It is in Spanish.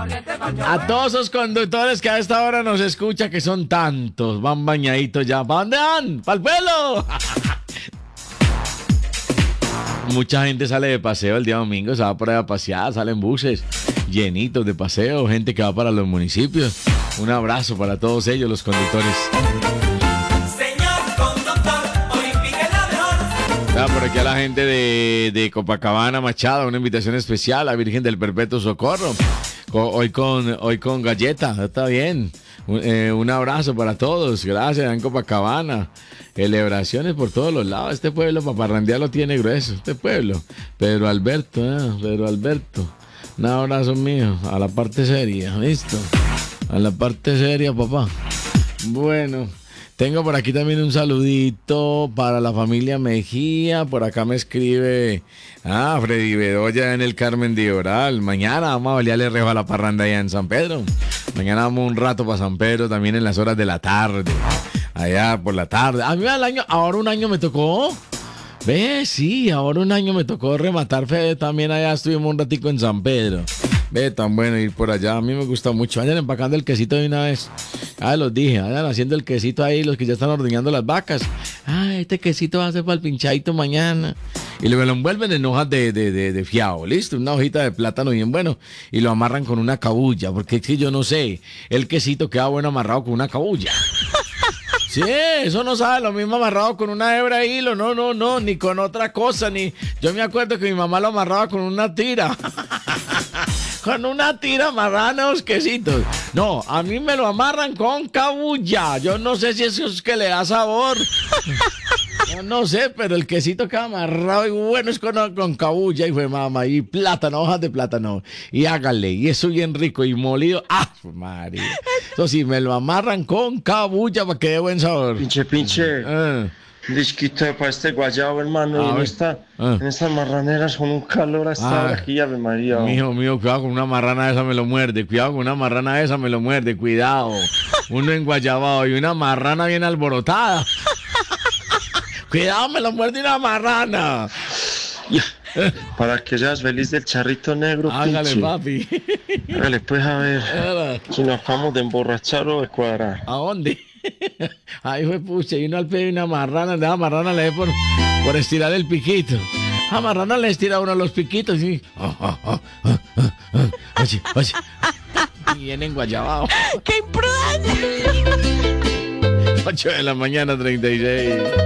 A todos esos conductores que a esta hora nos escuchan, que son tantos, van bañaditos ya. ¿Para dónde van? ¡Para el pelo! Mucha gente sale de paseo el día domingo, se va por ahí a pasear, salen buses llenitos de paseo, gente que va para los municipios. Un abrazo para todos ellos, los conductores. Señor conductor, Olímpica es la mejor. Por aquí a la gente de Copacabana, Machado, una invitación especial a Virgen del Perpetuo Socorro. Hoy con galleta, está bien. Un abrazo para todos, gracias en Copacabana. Celebraciones por todos los lados. Este pueblo, paparrandear lo tiene grueso. Este pueblo. Pedro Alberto. Un abrazo mío. A la parte seria, ¿listo? A la parte seria, papá. Bueno, tengo por aquí también un saludito para la familia Mejía. Por acá me escribe Freddy Bedoya en el Carmen de Oral. Mañana vamos a bailarle rejo a la parranda allá en San Pedro. Mañana vamos un rato para San Pedro, también en las horas de la tarde. Allá por la tarde. A mí ahora un año me tocó. Ve, sí, ahora un año me tocó rematar fe. También allá estuvimos un ratico en San Pedro. Ve, tan bueno ir por allá. A mí me gusta mucho. Vayan empacando el quesito de una vez. Los dije. Vayan haciendo el quesito ahí, los que ya están ordeñando las vacas. Este quesito va a ser para el pinchadito mañana. Y me lo envuelven en hojas de fiado, ¿listo? Una hojita de plátano bien bueno. Y lo amarran con una cabulla. Porque es que yo no sé. El quesito queda bueno amarrado con una cabulla. Sí, eso no sabe lo mismo amarrado con una hebra de hilo. No, ni con otra cosa. Yo me acuerdo que mi mamá lo amarraba con una tira. Con una tira amarraban los quesitos. No, a mí me lo amarran con cabulla. Yo no sé si eso es que le da sabor. Yo no sé, pero el quesito queda amarrado y bueno es con cabulla. Y fue mamá, y plátano, hojas de plátano. Y hágale, y eso bien rico y molido. María. Eso sí, me lo amarran con cabulla para que dé buen sabor. Pinche. Un disquito de este guayabo, hermano. Y en estas marraneras con un calor hasta aquí, Ave María. Mío, cuidado con una marrana esa me lo muerde. Cuidado. Uno enguayabado y una marrana bien alborotada. Cuidado, me lo muerde una marrana. Para que seas feliz del charrito negro, hágale, pinche. Papi. Hágale, pues, a ver. Si nos acabamos de emborrachar o de cuadrar. ¿A dónde? Ahí fue pucha, y uno al pie de una marrana. La marrana le dé por estirar el piquito. A marrana le estira uno los piquitos y... Oye. Y viene enguayabado. ¡Qué imprudente! 8 de la mañana, 36.